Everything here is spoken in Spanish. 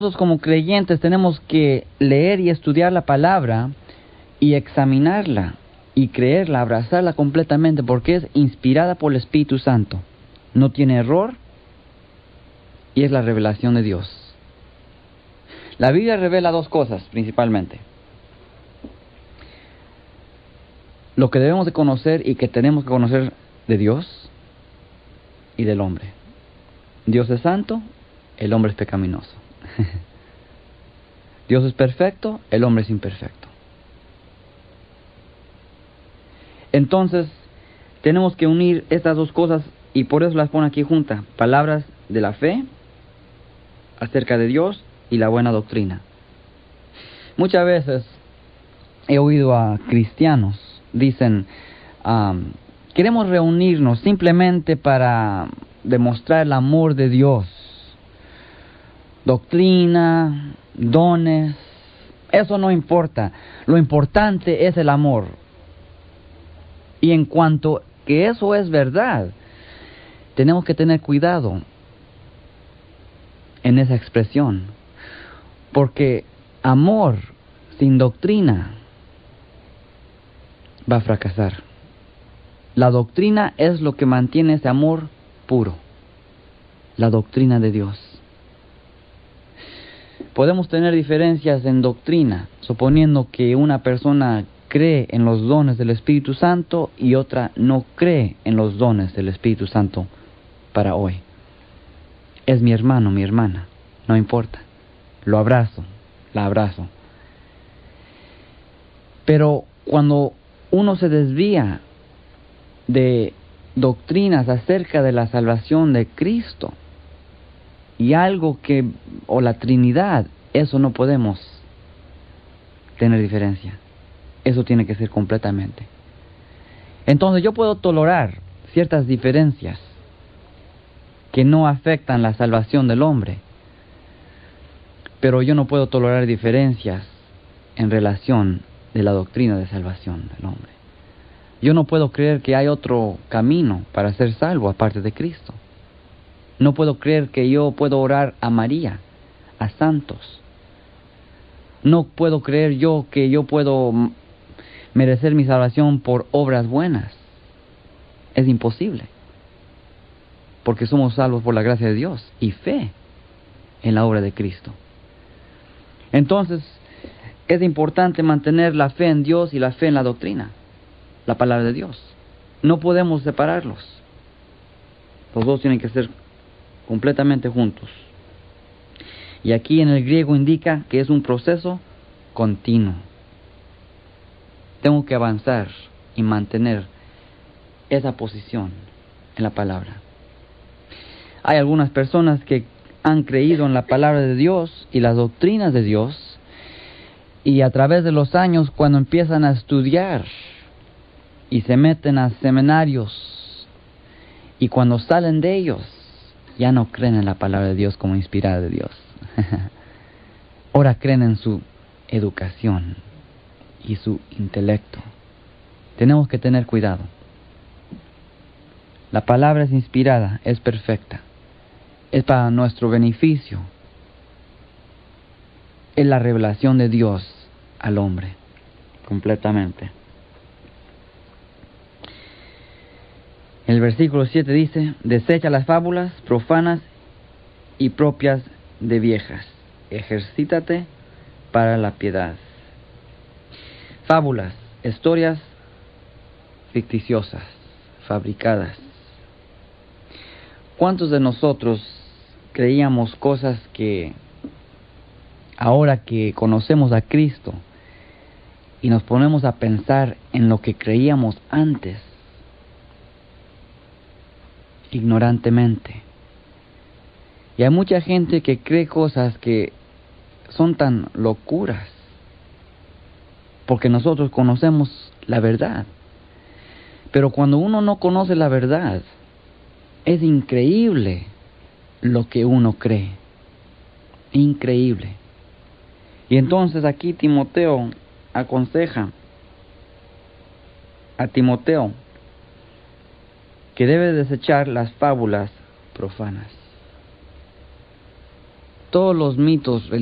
Nosotros como creyentes tenemos que leer y estudiar la palabra y examinarla y creerla, abrazarla completamente, porque es inspirada por el Espíritu Santo. No tiene error y es la revelación de Dios. La Biblia revela dos cosas principalmente: lo que debemos de conocer y que tenemos que conocer de Dios y del hombre. Dios es santo, el hombre es pecaminoso. Dios es perfecto, el hombre es imperfecto. Entonces, tenemos que unir estas dos cosas y por eso las pone aquí juntas: palabras de la fe acerca de Dios y la buena doctrina. Muchas veces he oído a cristianos, dicen, queremos reunirnos simplemente para demostrar el amor de Dios. Doctrina, dones, eso no importa. Lo importante es el amor. Y en cuanto que eso es verdad, tenemos que tener cuidado en esa expresión, porque amor sin doctrina va a fracasar. La doctrina es lo que mantiene ese amor puro, la doctrina de Dios. Podemos tener diferencias en doctrina, suponiendo que una persona cree en los dones del Espíritu Santo y otra no cree en los dones del Espíritu Santo para hoy. Es mi hermano, mi hermana, no importa. Lo abrazo, la abrazo. Pero cuando uno se desvía de doctrinas acerca de la salvación de Cristo y algo que, o la Trinidad, eso no podemos tener diferencia. Eso tiene que ser completamente. Entonces yo puedo tolerar ciertas diferencias que no afectan la salvación del hombre, pero yo no puedo tolerar diferencias en relación de la doctrina de salvación del hombre. Yo no puedo creer que hay otro camino para ser salvo aparte de Cristo. No puedo creer que yo puedo orar a María, a santos. No puedo creer yo que yo puedo merecer mi salvación por obras buenas. Es imposible, porque somos salvos por la gracia de Dios y fe en la obra de Cristo. Entonces, es importante mantener la fe en Dios y la fe en la doctrina, la palabra de Dios. No podemos separarlos. Los dos tienen que ser completamente juntos. Y aquí en el griego indica que es un proceso continuo. Tengo que avanzar y mantener esa posición en la palabra. Hay algunas personas que han creído en la palabra de Dios y las doctrinas de Dios, y a través de los años, cuando empiezan a estudiar y se meten a seminarios, y cuando salen de ellos, ya no creen en la palabra de Dios como inspirada de Dios. Ahora creen en su educación y su intelecto. Tenemos que tener cuidado. La palabra es inspirada, es perfecta, es para nuestro beneficio. Es la revelación de Dios al hombre, completamente. El versículo 7 dice: desecha las fábulas profanas y propias de viejas, ejercítate para la piedad. Fábulas, historias ficticiosas, fabricadas. ¿Cuántos de nosotros creíamos cosas que ahora que conocemos a Cristo y nos ponemos a pensar en lo que creíamos antes, ignorantemente? Y hay mucha gente que cree cosas que son tan locuras, porque nosotros conocemos la verdad. Pero cuando uno no conoce la verdad, es increíble lo que uno cree. Increíble. Y entonces aquí Timoteo aconseja a Timoteo que debe desechar las fábulas profanas. todos los mitos